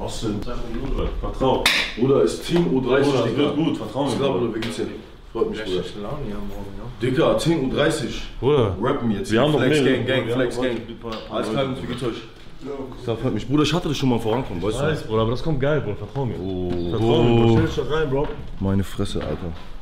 Was denn? Vertrau. Bruder, ist Team U30. Bruder, das wird gut, vertrau mir. Ich glaube, Bruder, wie geht's dir? Freut mich, Bruder. Ja. Dicker, Team U30. Bruder. Rappen jetzt. Wir haben noch Flex mehr. Gang, Flex Gang. Alles klar, wie geht's euch? Das freut mich. Bruder, ich hatte das schon mal vorankommen, weißt du? Bruder, aber das kommt geil, Bruder, vertrau mir. Oh. Vertrau mir, Bro. Stell dich da rein, Bro. Meine Fresse, Alter.